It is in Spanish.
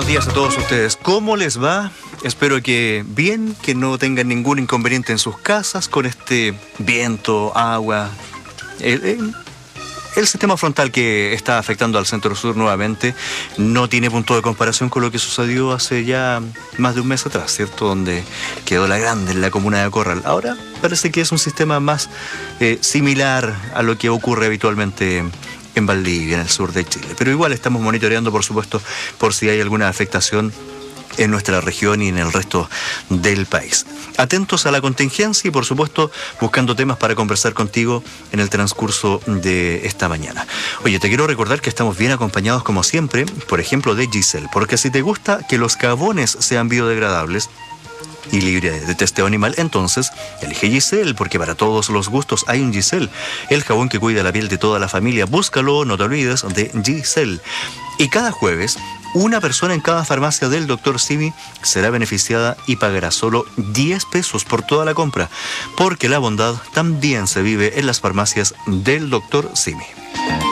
buenos días a todos ustedes. ¿Cómo les va? Espero que bien, que no tengan ningún inconveniente en sus casas con este viento, agua, el sistema frontal que está afectando al centro sur nuevamente no tiene punto de comparación con lo que sucedió hace ya más de un mes atrás, ¿cierto? Donde quedó la grande en la comuna de Corral. Ahora parece que es un sistema más similar a lo que ocurre habitualmente en Valdivia, en el sur de Chile. Pero igual estamos monitoreando, por supuesto, por si hay alguna afectación en nuestra región y en el resto del país. Atentos a la contingencia y, por supuesto, buscando temas para conversar contigo en el transcurso de esta mañana. Oye, te quiero recordar que estamos bien acompañados, como siempre, por ejemplo, de Giselle, porque si te gusta que los jabones sean biodegradables y libre de testeo animal, entonces elige Giselle, porque para todos los gustos hay un Giselle, el jabón que cuida la piel de toda la familia. Búscalo, no te olvides de Giselle. Y cada jueves, una persona en cada farmacia del Dr. Simi será beneficiada y pagará solo 10 pesos por toda la compra, porque la bondad también se vive en las farmacias del Dr. Simi.